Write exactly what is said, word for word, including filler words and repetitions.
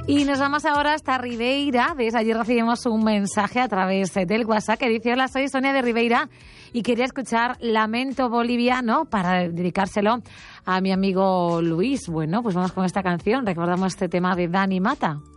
Y nos vamos ahora hasta Ribeira. ¿Ves? Ayer recibimos un mensaje a través del WhatsApp que dice: hola, soy Sonia de Ribeira y quería escuchar Lamento Boliviano para dedicárselo a mi amigo Luis. Bueno, pues vamos con esta canción. Recordamos este tema de Dani Mata.